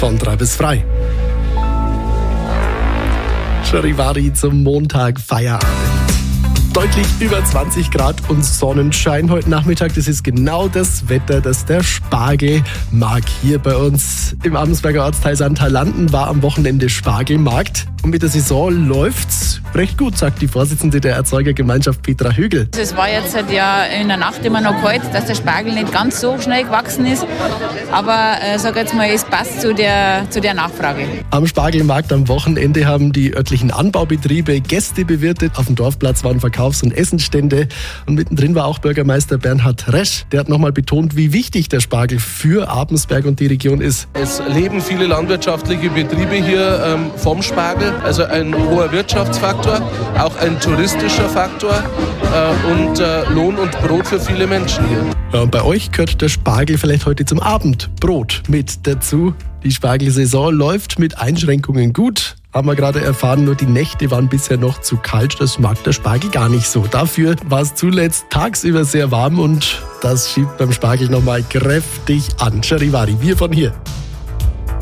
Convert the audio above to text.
von 3 bis frei. Charivari zum Montag, Feierabend. Deutlich über 20 Grad und Sonnenschein heute Nachmittag. Das ist genau das Wetter, das der Spargel mag. Hier bei uns im Abensberger Ortsteil St. Hallanden war am Wochenende Spargelmarkt. Und mit der Saison läuft's recht gut, sagt die Vorsitzende der Erzeugergemeinschaft Petra Hügel. Es war jetzt ja in der Nacht immer noch kalt, dass der Spargel nicht ganz so schnell gewachsen ist. Aber sag jetzt mal, es passt zu der Nachfrage. Am Spargelmarkt am Wochenende haben die örtlichen Anbaubetriebe Gäste bewirtet. Auf dem Dorfplatz waren Verkaufs- und Essensstände. Und mittendrin war auch Bürgermeister Bernhard Resch. Der hat nochmal betont, wie wichtig der Spargel für Abensberg und die Region ist. Es leben viele landwirtschaftliche Betriebe hier vom Spargel. Also ein hoher Wirtschaftsfaktor, auch ein touristischer Faktor und Lohn und Brot für viele Menschen hier. Ja, und bei euch gehört der Spargel vielleicht heute zum Abendbrot mit dazu. Die Spargelsaison läuft mit Einschränkungen gut. Haben wir gerade erfahren, nur die Nächte waren bisher noch zu kalt. Das mag der Spargel gar nicht so. Dafür war es zuletzt tagsüber sehr warm und das schiebt beim Spargel nochmal kräftig an. Charivari, wir von hier.